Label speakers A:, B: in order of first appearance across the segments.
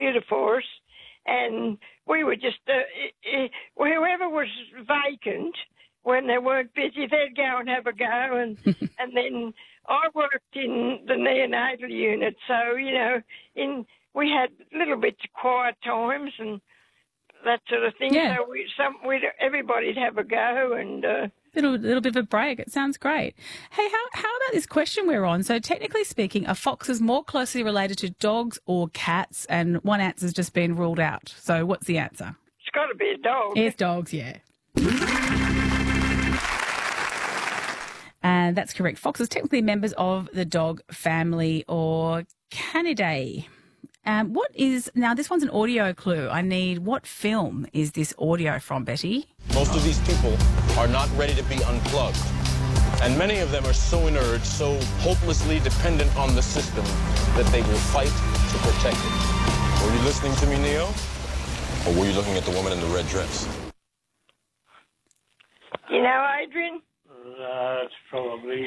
A: computer for us, and we were just whoever was vacant when they weren't busy, they'd go and have a go, and and then I worked in the neonatal unit, so we had little bits of quiet times and that sort of thing.
B: Yeah.
A: So everybody'd have a go and.
B: Little bit of a break. It sounds great. Hey, how about this question we're on? So technically speaking, are foxes more closely related to dogs or cats? And one answer's just been ruled out. So what's the answer?
A: It's got to be a dog.
B: It's dogs, yeah. And that's correct. Foxes technically members of the dog family or Canidae. Now this one's an audio clue. I need, what film is this audio from, Betty?
C: Most of these people are not ready to be unplugged. And many of them are so inert, so hopelessly dependent on the system that they will fight to protect it. Were you listening to me, Neo? Or were you looking at the woman in the red dress?
A: You know, Adrian?
D: It's probably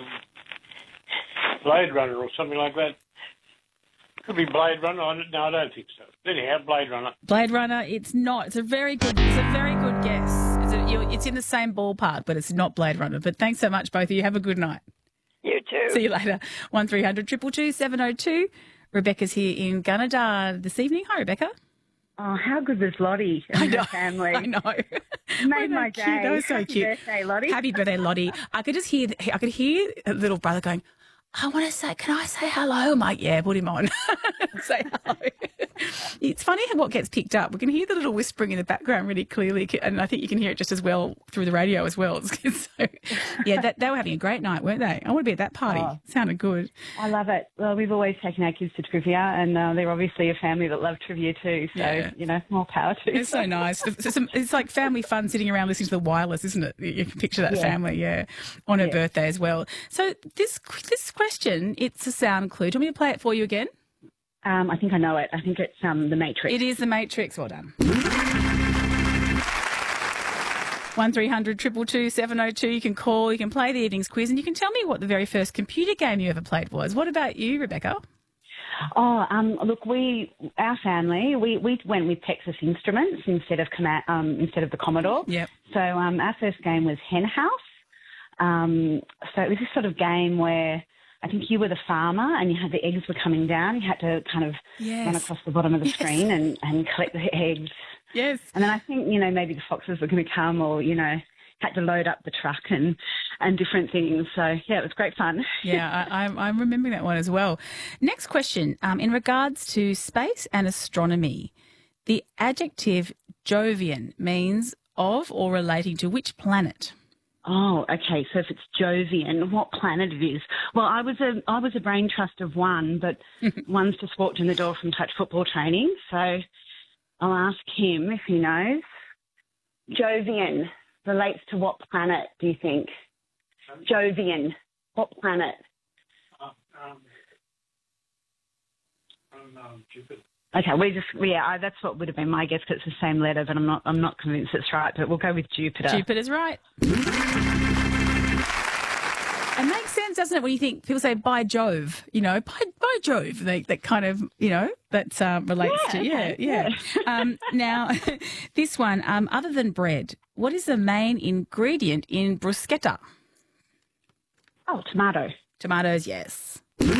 D: Blade Runner or something like that. Could be Blade Runner. No, I don't think so. Anyhow, Blade Runner.
B: Blade Runner. It's not. It's a very good guess. It's in the same ballpark, but it's not Blade Runner. But thanks so much, both of you. Have a good night.
A: You too.
B: See you later. 1300 222 702. Rebecca's here in Gunnedah this evening. Hi, Rebecca.
E: Oh, how good was Lottie and her family?
B: I know.
E: It made my day.
B: Cute. That was so cute.
E: Happy birthday, Lottie.
B: Happy birthday, Lottie. I could hear a little brother going, can I say hello? I'm like, yeah, put him on. Say hello. It's funny what gets picked up. We can hear the little whispering in the background really clearly, and I think you can hear it just as well through the radio as well. So, yeah, they were having a great night, weren't they? I want to be at that party.
E: Oh.
B: Sounded good.
E: I love it. Well, we've always taken our kids to trivia, and they're obviously a family that love trivia too. So, more power to
B: It's so nice. It's like family fun sitting around listening to the wireless, isn't it? You can picture that family, on her birthday as well. So this question, it's a sound clue. Do you want me to play it for you again?
E: I think I know it. I think it's The Matrix.
B: It is The Matrix. Well done. 1300 222 702. You can call, you can play the evening's quiz, and you can tell me what the very first computer game you ever played was. What about you, Rebecca?
E: Oh, look, our family, we went with Texas Instruments instead of the Commodore.
B: Yep.
E: So our first game was Hen House. So it was this sort of game where I think you were the farmer and you had the eggs were coming down. You had to kind of run across the bottom of the screen and collect the eggs.
B: Yes.
E: And then I think, maybe the foxes were going to come or, had to load up the truck and different things. So, yeah, it was great fun.
B: Yeah, I'm remembering that one as well. Next question. In regards to space and astronomy, the adjective Jovian means of or relating to which planet?
E: Oh, okay. So if it's Jovian, what planet it is? Well, I was a brain trust of one, but one's just walked in the door from touch football training. So I'll ask him if he knows. Jovian relates to what planet, do you think? Jovian, what planet?
D: Jupiter.
E: Okay, that's what would have been my guess because it's the same letter, but I'm not convinced it's right. But we'll go with Jupiter.
B: Jupiter's right. It makes sense, doesn't it? When you think people say "by Jove," by Jove, that kind of that relates to Now, this one, other than bread, what is the main ingredient in bruschetta?
E: Oh, tomato.
B: Tomatoes, yes.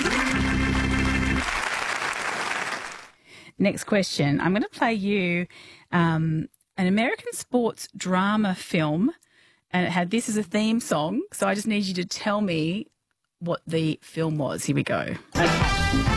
B: Next question. I'm going to play you an American sports drama film, and it had this as a theme song. So I just need you to tell me what the film was. Here we go.
E: Okay.